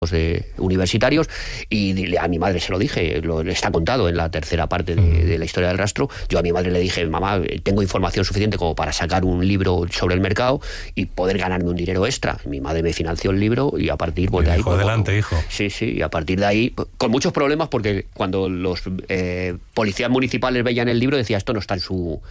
universitarios, y a mi madre se lo dije, está contado en la tercera parte de la historia del rastro. Yo a mi madre le dije: mamá, tengo información suficiente como para sacar un libro sobre el mercado y poder ganarme un dinero extra. Mi madre me financió el libro y a partir de ahí... adelante, hijo. Sí, y a partir de ahí, con muchos problemas, porque cuando los policías municipales veían el libro, decía: esto no está en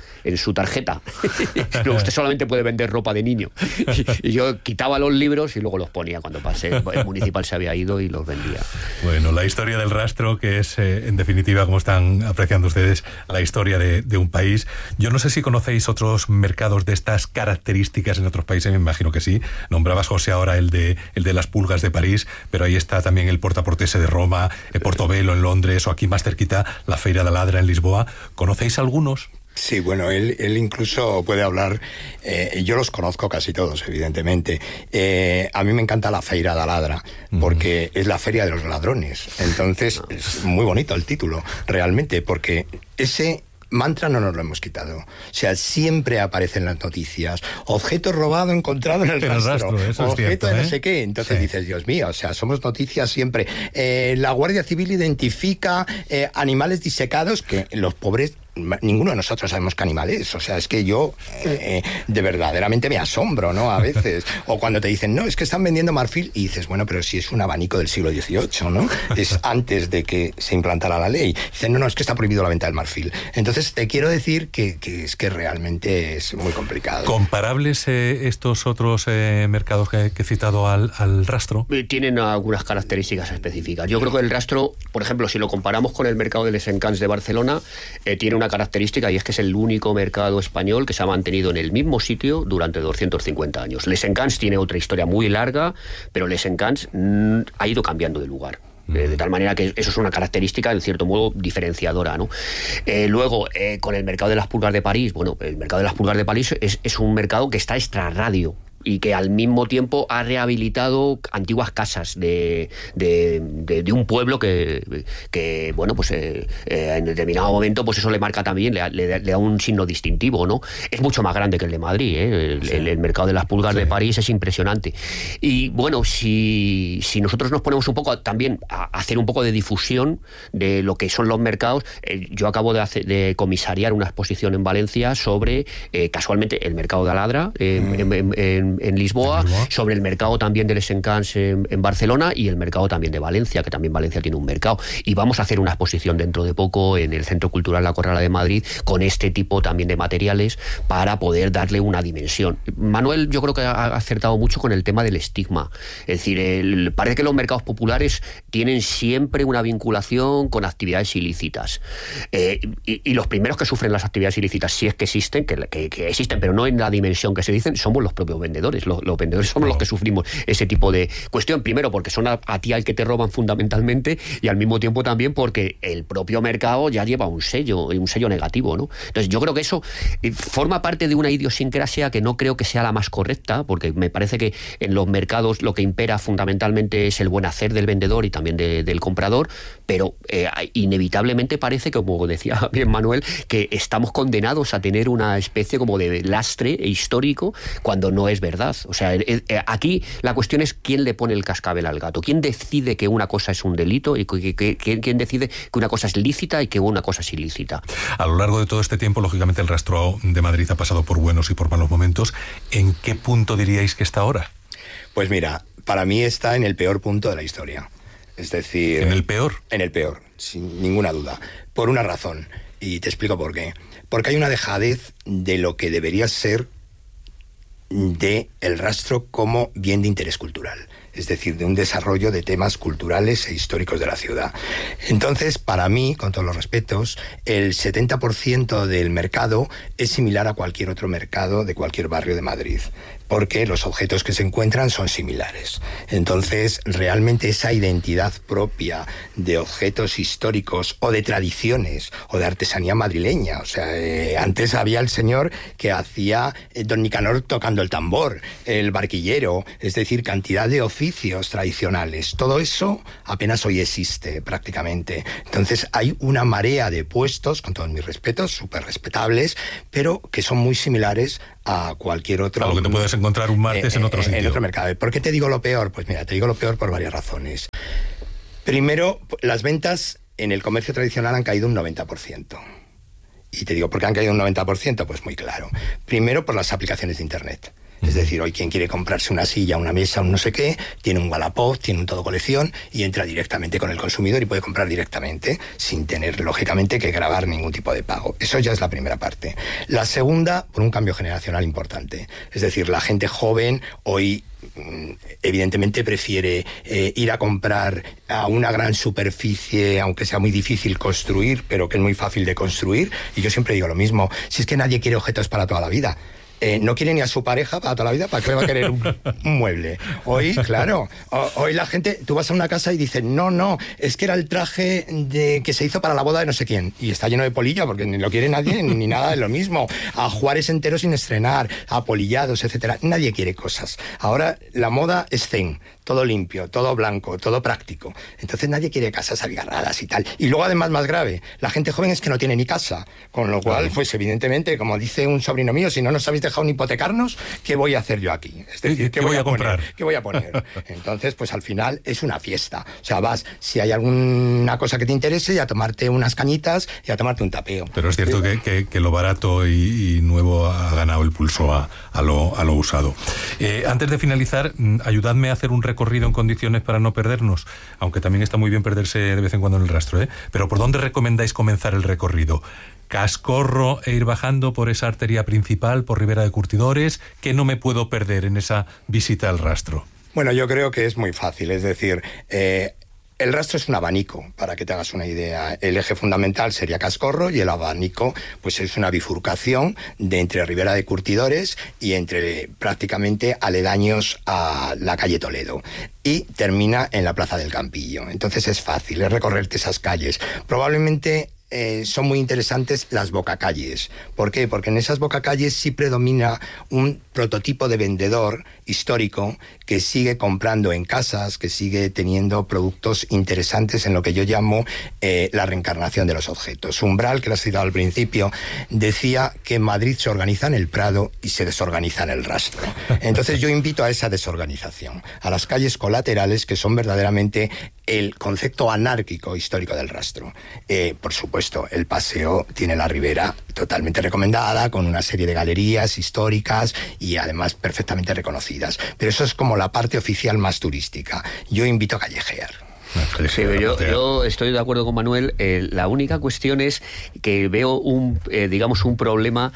su tarjeta. No, usted solamente puede vender ropa de niño. Y yo quitaba los libros y luego los ponía cuando pasé. El municipal se había ido y los vendía. Bueno, la historia del rastro, que es, en definitiva, como están apreciando ustedes, la historia de un país. Yo no sé si conocéis otros mercados de estas características en otros países, me imagino que sí. Nombrabas, José, ahora el de las Pulgas de París, pero ahí está también el Porta Portese de Roma, el Portobello en Londres, o aquí más cerquita, la Feira da Ladra en Lisboa. ¿Conocéis algunos? Sí, bueno, él incluso puede hablar, yo los conozco casi todos, evidentemente. A mí me encanta la Feira da Ladra, porque es la feria de los ladrones. Entonces, es muy bonito el título, realmente, porque ese mantra no nos lo hemos quitado. O sea, siempre aparecen las noticias: objeto robado encontrado en el rastro, objeto de no sé qué. Entonces dices: Dios mío, o sea, somos noticias siempre. La Guardia Civil identifica animales disecados, que los pobres... Ninguno de nosotros sabemos qué animal es. O sea, es que yo de verdaderamente me asombro, ¿no? A veces. O cuando te dicen: no, es que están vendiendo marfil, y dices: bueno, pero si es un abanico del siglo XVIII, ¿no? Es antes de que se implantara la ley. Dicen: no, es que está prohibido la venta del marfil. Entonces te quiero decir que es que realmente es muy complicado. ¿Comparables estos otros mercados que he citado al rastro? Tienen algunas características específicas. Yo creo que el rastro, por ejemplo, si lo comparamos con el mercado de Les Encants de Barcelona, tiene una característica, y es que es el único mercado español que se ha mantenido en el mismo sitio durante 250 años. Les Encants tiene otra historia muy larga, pero Les Encants ha ido cambiando de lugar. De tal manera que eso es una característica, en cierto modo, diferenciadora, ¿no? Luego, con el mercado de las Pulgas de París, bueno, el mercado de las Pulgas de París es un mercado que está extrarradio y que al mismo tiempo ha rehabilitado antiguas casas de un pueblo que bueno, pues en determinado momento, pues eso le marca también, le da un signo distintivo, ¿no? Es mucho más grande que el de Madrid, ¿eh? El mercado de las Pulgas de París es impresionante. Y bueno, si nosotros nos ponemos un poco también a hacer un poco de difusión de lo que son los mercados, yo acabo de comisariar una exposición en Valencia sobre, casualmente, el mercado de Aladra, en Lisboa, sobre el mercado también de Les Encants en Barcelona, y el mercado también de Valencia, que también Valencia tiene un mercado. Y vamos a hacer una exposición dentro de poco en el Centro Cultural La Corrala de Madrid con este tipo también de materiales para poder darle una dimensión. Manuel, yo creo que ha acertado mucho con el tema del estigma. Es decir, parece que los mercados populares tienen siempre una vinculación con actividades ilícitas. Y los primeros que sufren las actividades ilícitas, si es que existen, que existen, pero no en la dimensión que se dicen, somos los propios vendedores. Los vendedores somos los que sufrimos ese tipo de cuestión. Primero, porque son a ti al que te roban fundamentalmente, y al mismo tiempo también porque el propio mercado ya lleva un sello negativo, ¿no? Entonces yo creo que eso forma parte de una idiosincrasia que no creo que sea la más correcta, porque me parece que en los mercados lo que impera fundamentalmente es el buen hacer del vendedor y también del comprador, pero inevitablemente parece, como decía bien Manuel, que estamos condenados a tener una especie como de lastre histórico cuando no es verdad. O sea, aquí la cuestión es quién le pone el cascabel al gato, quién decide que una cosa es un delito y quién decide que una cosa es lícita y que una cosa es ilícita. A lo largo de todo este tiempo, lógicamente, el rastro de Madrid ha pasado por buenos y por malos momentos. ¿En qué punto diríais que está ahora? Pues mira, para mí está en el peor punto de la historia. Es decir... ¿En el peor? En el peor, sin ninguna duda. Por una razón, y te explico por qué. Porque hay una dejadez de lo que debería ser de el rastro como bien de interés cultural, es decir, de un desarrollo de temas culturales e históricos de la ciudad. Entonces, para mí, con todos los respetos, el 70% del mercado es similar a cualquier otro mercado de cualquier barrio de Madrid, porque los objetos que se encuentran son similares. Entonces, realmente esa identidad propia de objetos históricos o de tradiciones o de artesanía madrileña, o sea, antes había el señor que hacía Don Nicanor tocando el tambor, el barquillero, es decir, cantidad de oficios tradicionales. Todo eso apenas hoy existe prácticamente. Entonces, hay una marea de puestos, con todos mis respetos, súper respetables, pero que son muy similares a cualquier otro... A lo que te puedes encontrar un martes en otro sitio. En otro mercado. ¿Por qué te digo lo peor? Pues mira, te digo lo peor por varias razones. Primero, las ventas en el comercio tradicional han caído un 90%. Y te digo, ¿por qué han caído un 90%? Pues muy claro. Primero, por las aplicaciones de Internet. Es decir, hoy quien quiere comprarse una silla, una mesa, un no sé qué, tiene un Wallapop, tiene un todo colección y entra directamente con el consumidor y puede comprar directamente sin tener, lógicamente, que grabar ningún tipo de pago. Eso ya es la primera parte. La segunda, por un cambio generacional importante. Es decir, la gente joven hoy evidentemente prefiere ir a comprar a una gran superficie, aunque sea muy difícil construir, pero que es muy fácil de construir. Y yo siempre digo lo mismo, si es que nadie quiere objetos para toda la vida. No quiere ni a su pareja para toda la vida, ¿para qué va a querer un mueble? Hoy, claro, hoy la gente, tú vas a una casa y dices, no, es que era el traje que se hizo para la boda de no sé quién, y está lleno de polilla, porque ni lo quiere nadie, ni nada de lo mismo. A Juárez entero sin estrenar, a polillados, etcétera. Nadie quiere cosas. Ahora la moda es zen, todo limpio, todo blanco, todo práctico. Entonces nadie quiere casas abigarradas y tal. Y luego, además, más grave, la gente joven es que no tiene ni casa, con lo cual, pues evidentemente, como dice un sobrino mío, si no nos habéis dejado ni hipotecarnos, ¿qué voy a hacer yo aquí? Es decir, ¿qué voy a comprar? ¿Qué voy a poner? Entonces, pues al final es una fiesta. O sea, vas, si hay alguna cosa que te interese, a tomarte unas cañitas y a tomarte un tapeo. Pero es cierto que lo barato y nuevo ha ganado el pulso a lo usado. Antes de finalizar, ayudadme a hacer un recorrido en condiciones para no perdernos, aunque también está muy bien perderse de vez en cuando en el rastro, ¿eh? Pero ¿por dónde recomendáis comenzar el recorrido? ¿Cascorro e ir bajando por esa arteria principal, por Ribera de Curtidores? ¿Qué no me puedo perder en esa visita al rastro? Bueno, yo creo que es muy fácil, es decir, el rastro es un abanico, para que te hagas una idea. El eje fundamental sería Cascorro y el abanico pues es una bifurcación de entre Ribera de Curtidores y entre prácticamente aledaños a la calle Toledo. Y termina en la Plaza del Campillo. Entonces es fácil, es recorrerte esas calles. Probablemente son muy interesantes las bocacalles. ¿Por qué? Porque en esas bocacalles sí predomina un prototipo de vendedor histórico que sigue comprando en casas, que sigue teniendo productos interesantes en lo que yo llamo la reencarnación de los objetos. Umbral, que lo has citado al principio, decía que Madrid se organiza en el Prado y se desorganiza en el rastro. Entonces yo invito a esa desorganización, a las calles colaterales, que son verdaderamente el concepto anárquico histórico del rastro. Por supuesto, el paseo tiene la Ribera totalmente recomendada, con una serie de galerías históricas y además perfectamente reconocidas. Pero eso es como la parte oficial más turística. Yo invito a callejear. Sí, yo estoy de acuerdo con Manuel. La única cuestión es que veo un problema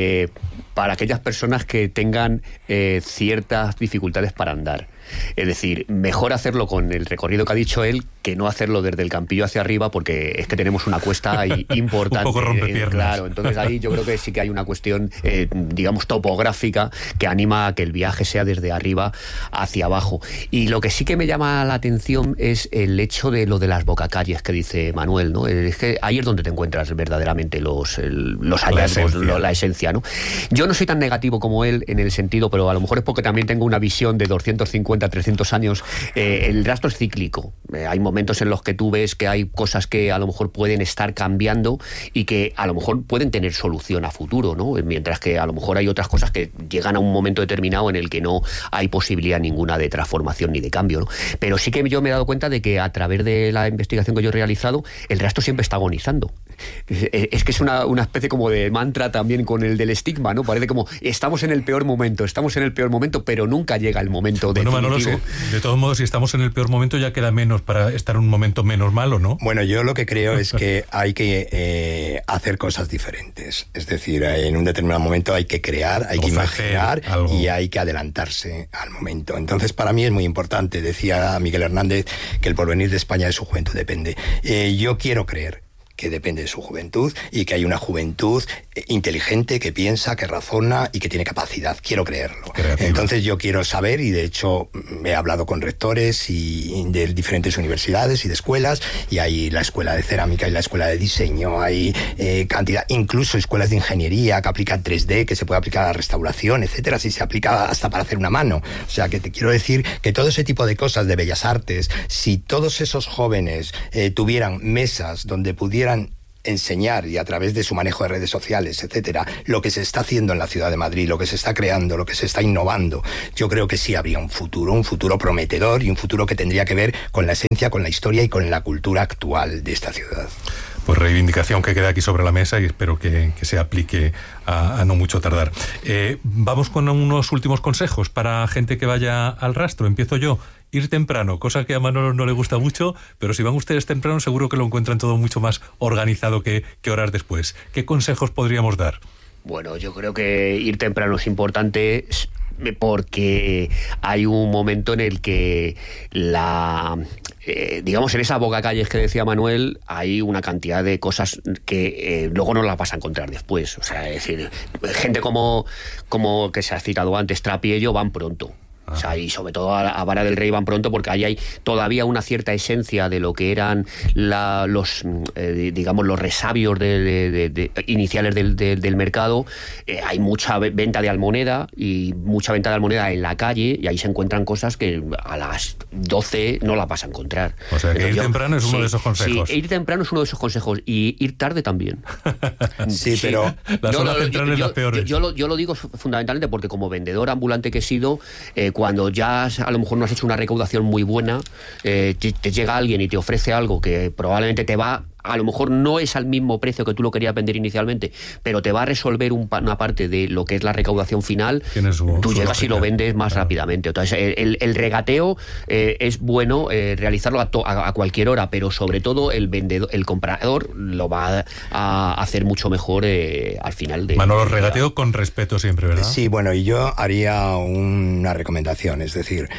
para aquellas personas que tengan ciertas dificultades para andar. Es decir, mejor hacerlo con el recorrido que ha dicho él que no hacerlo desde el Campillo hacia arriba, porque es que tenemos una cuesta importante. Un poco rompepiernas. Claro, entonces ahí yo creo que sí que hay una cuestión, topográfica, que anima a que el viaje sea desde arriba hacia abajo. Y lo que sí que me llama la atención es el hecho de lo de las bocacalles que dice Manuel, ¿no? Es que ahí es donde te encuentras verdaderamente los hallazgos, la esencia, ¿no? Yo no soy tan negativo como él en el sentido, pero a lo mejor es porque también tengo una visión de 250, 300 años. El rastro es cíclico. Hay momentos en los que tú ves que hay cosas que a lo mejor pueden estar cambiando y que a lo mejor pueden tener solución a futuro, ¿no? Mientras que a lo mejor hay otras cosas que llegan a un momento determinado en el que no hay posibilidad ninguna de transformación ni de cambio, ¿no? Pero sí que yo me he dado cuenta de que a través de la investigación que yo he realizado, el rastro siempre está agonizando. Es que es una especie como de mantra también con el del estigma, ¿no? Parece como estamos en el peor momento, pero nunca llega el momento definitivo. No lo sé. De todos modos, si estamos en el peor momento, ya queda menos para estar en un momento menos malo, ¿no? Bueno, yo lo que creo es que hay que hacer cosas diferentes. Es decir, en un determinado momento hay que crear, hay que imaginar algo, y hay que adelantarse al momento. Entonces, para mí es muy importante. Decía Miguel Hernández que el porvenir de España de su juventud depende. Yo quiero creer que depende de su juventud y que hay una juventud inteligente que piensa, que razona y que tiene capacidad. Quiero creerlo. Creativa. Entonces yo quiero saber, y de hecho he hablado con rectores y de diferentes universidades y de escuelas, y hay la escuela de cerámica y la escuela de diseño, hay cantidad, incluso escuelas de ingeniería que aplican 3D, que se puede aplicar a la restauración, etcétera, si se aplica hasta para hacer una mano. O sea, que te quiero decir que todo ese tipo de cosas de bellas artes, si todos esos jóvenes tuvieran mesas donde pudieran enseñar y a través de su manejo de redes sociales, etcétera, lo que se está haciendo en la ciudad de Madrid, lo que se está creando, lo que se está innovando, yo creo que sí habría un futuro prometedor y un futuro que tendría que ver con la esencia, con la historia y con la cultura actual de esta ciudad. Pues reivindicación que queda aquí sobre la mesa y espero que se aplique a no mucho tardar. Vamos con unos últimos consejos para gente que vaya al rastro. Empiezo yo. Ir temprano, cosa que a Manolo no le gusta mucho, pero si van ustedes temprano seguro que lo encuentran todo mucho más organizado que horas después. ¿Qué consejos podríamos dar? Bueno, yo creo que ir temprano es importante porque hay un momento en el que digamos, en esa bocacalles que decía Manuel, hay una cantidad de cosas que luego no las vas a encontrar después. O sea, es decir, gente como que se ha citado antes, Trapiello, van pronto. O sea, y sobre todo a Vara del Rey van pronto porque ahí hay todavía una cierta esencia de lo que eran los resabios iniciales del mercado. Hay mucha venta de almoneda y mucha venta de almoneda en la calle, y ahí se encuentran cosas que a las 12 no las vas a encontrar. O sea, que ir temprano es uno de esos consejos. Sí, ir temprano es uno de esos consejos, y ir tarde también. Sí, pero las horas centrales las peores. Yo lo digo fundamentalmente porque como vendedor ambulante que he sido, cuando ya a lo mejor no has hecho una recaudación muy buena, te llega alguien y te ofrece algo que probablemente te va, a lo mejor no es al mismo precio que tú lo querías vender inicialmente, pero te va a resolver una parte de lo que es la recaudación final. Tú llegas y lo vendes más rápidamente. Entonces, el regateo es bueno realizarlo a cualquier hora, pero sobre todo el comprador lo va a hacer mucho mejor al final de... Manolo, regateo con respeto siempre, ¿verdad? Sí, bueno, y yo haría una recomendación, es decir,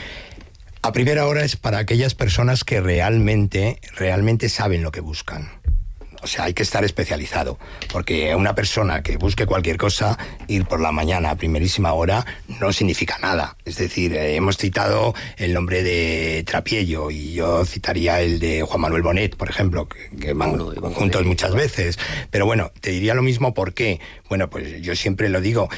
a primera hora es para aquellas personas que realmente saben lo que buscan. O sea, hay que estar especializado, porque una persona que busque cualquier cosa, ir por la mañana a primerísima hora no significa nada. Es decir, hemos citado el nombre de Trapiello y yo citaría el de Juan Manuel Bonet, por ejemplo, que van juntos muchas veces. Pero bueno, te diría lo mismo. ¿Por qué? Bueno, pues yo siempre lo digo,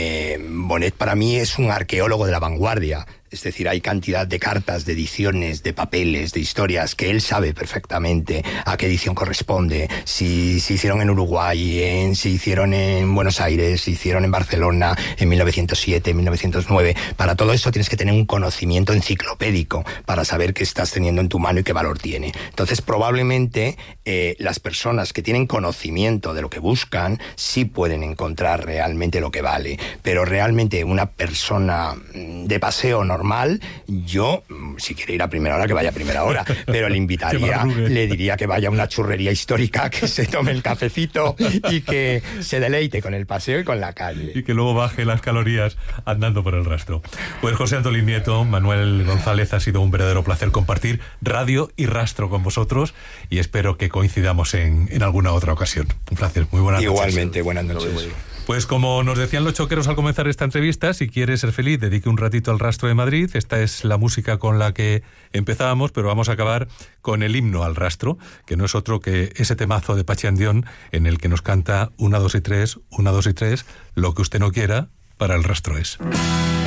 Bonet para mí es un arqueólogo de la vanguardia. Es decir, hay cantidad de cartas, de ediciones, de papeles, de historias que él sabe perfectamente a qué edición corresponde, si se hicieron en Uruguay, si hicieron en Buenos Aires, si hicieron en Barcelona en 1907, en 1909. Para todo esto tienes que tener un conocimiento enciclopédico para saber qué estás teniendo en tu mano y qué valor tiene. Entonces, probablemente las personas que tienen conocimiento de lo que buscan sí pueden encontrar realmente lo que vale. Pero realmente una persona de paseo normal, yo, si quiere ir a primera hora, que vaya a primera hora, pero le invitaría, le diría que vaya a una churrería histórica, que se tome el cafecito y que se deleite con el paseo y con la calle. Y que luego baje las calorías andando por el rastro. Pues José Antolín Nieto, Manuel González, ha sido un verdadero placer compartir radio y rastro con vosotros, y espero que coincidamos en alguna otra ocasión. Un placer, muy buenas noches. Igualmente, buenas noches. Pues como nos decían los choqueros al comenzar esta entrevista, si quieres ser feliz, dedique un ratito al Rastro de Madrid. Esta es la música con la que empezábamos, pero vamos a acabar con el himno al rastro, que no es otro que ese temazo de Pachi Andión en el que nos canta 1, 2 y 3, 1, 2 y 3, lo que usted no quiera, para el rastro es.